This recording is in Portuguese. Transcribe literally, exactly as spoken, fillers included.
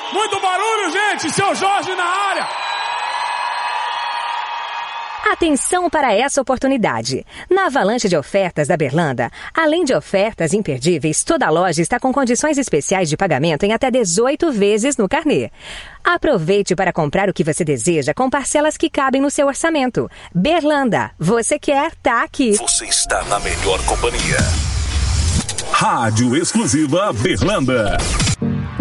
Muito barulho, gente! Seu Jorge na área! Atenção para essa oportunidade. Na avalanche de ofertas da Berlanda, além de ofertas imperdíveis, toda a loja está com condições especiais de pagamento em até dezoito vezes no carnê. Aproveite para comprar o que você deseja com parcelas que cabem no seu orçamento. Berlanda, você quer, tá aqui. Você está na melhor companhia. Rádio Exclusiva Berlanda.